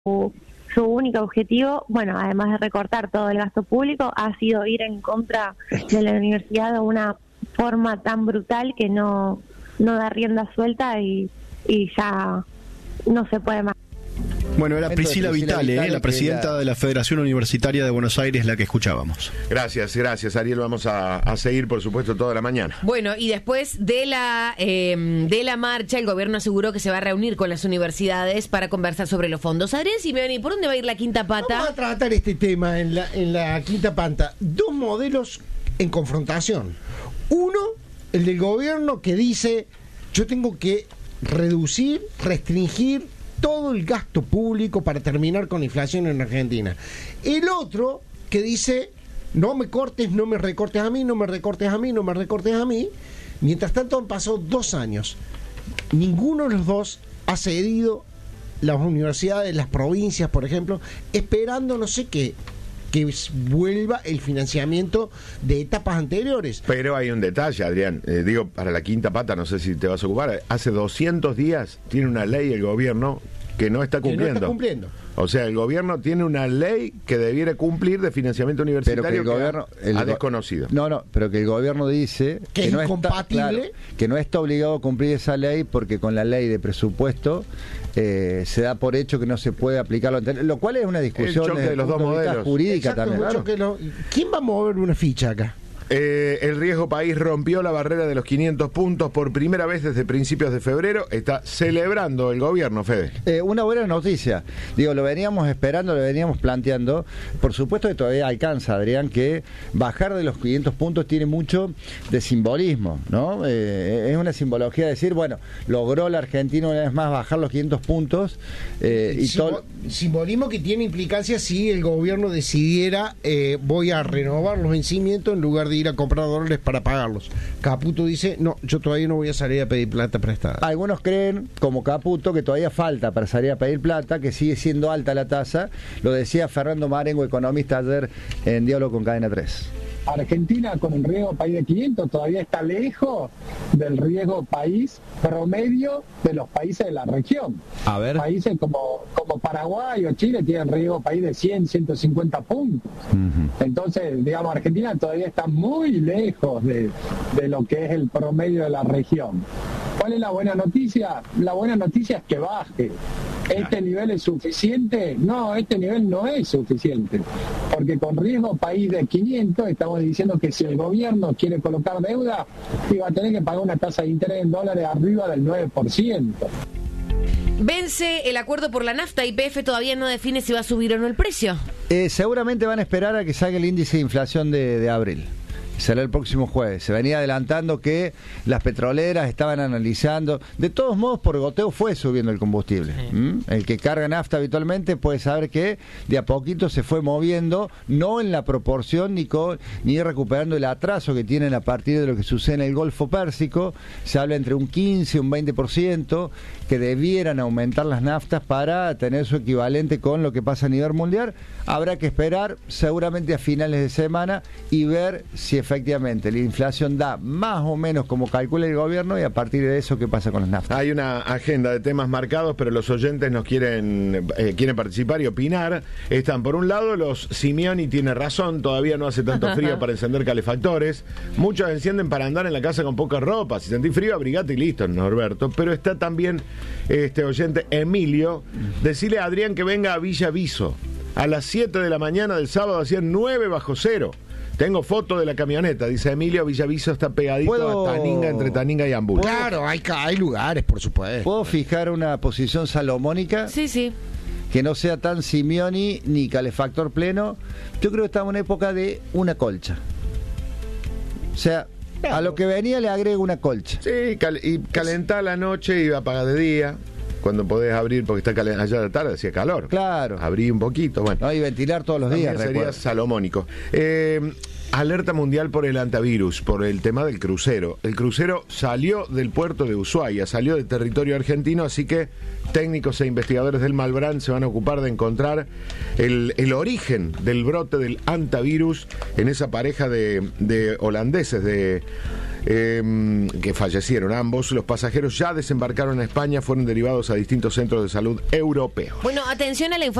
su único objetivo, bueno, además de recortar todo el gasto público, ha sido ir en contra de la universidad de una forma tan brutal que no da rienda suelta y ya no se puede más. Bueno, era Priscila Vitale, la presidenta de la Federación Universitaria de Buenos Aires, la que escuchábamos. Gracias, Ariel. Vamos a seguir, por supuesto, toda la mañana. Bueno, y después de la marcha, el gobierno aseguró que se va a reunir con las universidades para conversar sobre los fondos. Adrián Simeoni, ¿por dónde va a ir la quinta pata? Vamos a tratar este tema en la quinta pata. Dos modelos en confrontación. Uno, el del gobierno que dice, yo tengo que reducir, restringir todo el gasto público para terminar con la inflación en Argentina. El otro que dice, no me cortes, no me recortes a mí, no me recortes a mí, no me recortes a mí. Mientras tanto han pasado 2 años. Ninguno de los dos ha cedido, las universidades, las provincias, por ejemplo, esperando no sé qué, que vuelva el financiamiento de etapas anteriores. Pero hay un detalle, Adrián, para la quinta pata, no sé si te vas a ocupar, hace 200 días tiene una ley el gobierno que no está cumpliendo. O sea, el gobierno tiene una ley que debiera cumplir de financiamiento universitario, pero que el gobierno ha desconocido. No, pero que el gobierno dice que es no incompatible, está, claro, que no está obligado a cumplir esa ley porque con la ley de presupuesto se da por hecho que no se puede aplicar lo cual es una discusión el choque de los dos modelos jurídica. Exacto, también. Claro. ¿Quién va a mover una ficha acá? El Riesgo País rompió la barrera de los 500 puntos por primera vez desde principios de febrero. Está celebrando el gobierno, Fede. Una buena noticia. Lo veníamos esperando, lo veníamos planteando. Por supuesto que todavía alcanza, Adrián, que bajar de los 500 puntos tiene mucho de simbolismo, ¿no? Es una simbología de decir, bueno, logró la Argentina una vez más bajar los 500 puntos. Simbolismo que tiene implicancia si el gobierno decidiera, voy a renovar los vencimientos en lugar de ir a comprar dólares para pagarlos. Caputo dice, no, yo todavía no voy a salir a pedir plata prestada. Algunos creen, como Caputo, que todavía falta para salir a pedir plata, que sigue siendo alta la tasa. Lo decía Fernando Marengo, economista, ayer en Diálogo con Cadena 3. Argentina con el riesgo país de 500 todavía está lejos del riesgo país promedio de los países de la región. A ver. Países como Paraguay o Chile tienen riesgo país de 100, 150 puntos. Uh-huh. Entonces, Argentina todavía está muy lejos de lo que es el promedio de la región. ¿Cuál es la buena noticia? La buena noticia es que baje. ¿Este nivel es suficiente? No, este nivel no es suficiente. Porque con riesgo país de 500 estamos diciendo que si el gobierno quiere colocar deuda, va a tener que pagar una tasa de interés en dólares arriba del 9%. Vence el acuerdo por la nafta. YPF todavía no define si va a subir o no el precio. Seguramente van a esperar a que salga el índice de inflación de abril. Será el próximo jueves. Se venía adelantando que las petroleras estaban analizando. De todos modos, por goteo fue subiendo el combustible. El que carga nafta habitualmente puede saber que de a poquito se fue moviendo, no en la proporción ni recuperando el atraso que tienen a partir de lo que sucede en el Golfo Pérsico. Se habla entre un 15 y un 20% que debieran aumentar las naftas para tener su equivalente con lo que pasa a nivel mundial. Habrá que esperar seguramente a finales de semana y ver si efectivamente la inflación da más o menos como calcula el gobierno y a partir de eso qué pasa con las naftas. Hay una agenda de temas marcados, pero los oyentes nos quieren participar y opinar. Están, por un lado, los Simeoni tiene razón, todavía no hace tanto frío para encender calefactores. Muchos encienden para andar en la casa con poca ropa. Si sentís frío, abrigate y listo, Norberto. Pero está también este oyente Emilio. Decirle a Adrián que venga a Villa Viso a las 7 de la mañana del sábado, hacían 9 bajo cero. Tengo foto de la camioneta, dice Emilio. Villaviso está pegadito a Taninga, entre Taninga y Hamburgo. Claro, hay lugares, por supuesto. ¿Puedo fijar una posición salomónica? Sí. Que no sea tan Simeoni ni calefactor pleno. Yo creo que estamos en una época de una colcha. O sea, claro, a lo que venía le agrego una colcha. Sí, y calentar la noche y apagar de día. Cuando podés abrir, porque está allá de la tarde, hacía calor. Claro. Abrí un poquito, bueno. No, y ventilar todos los días, sería salomónico. Alerta mundial por el antivirus, por el tema del crucero. El crucero salió del puerto de Ushuaia, salió del territorio argentino, así que técnicos e investigadores del Malbrán se van a ocupar de encontrar el origen del brote del antivirus en esa pareja de holandeses, de que fallecieron ambos. Los pasajeros ya desembarcaron en España, fueron derivados a distintos centros de salud europeos. Bueno, atención a la información.